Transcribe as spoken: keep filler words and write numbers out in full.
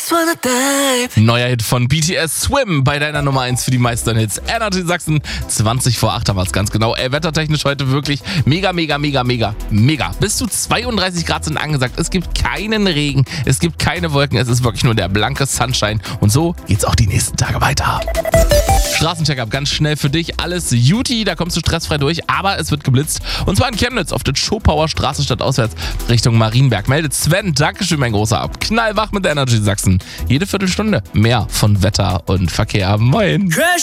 Neuer Hit von B T S, Swim, bei deiner Nummer eins für die meisten Hits. Energy Sachsen, zwanzig vor acht haben wir es ganz genau. Ey, wettertechnisch heute wirklich mega, mega, mega, mega, mega. Bis zu zweiunddreißig Grad sind angesagt. Es gibt keinen Regen, es gibt keine Wolken, es ist wirklich nur der blanke Sunshine. Und so geht's auch die nächsten Tage weiter. Straßencheck-up, ganz schnell für dich. Alles Juti, da kommst du stressfrei durch, aber es wird geblitzt. Und zwar in Chemnitz auf der Schopauer Straße statt auswärts Richtung Marienberg. Meldet Sven, Dankeschön, mein Großer, ab. Knallwach mit der Energy Sachsen. Jede Viertelstunde mehr von Wetter und Verkehr. Moin.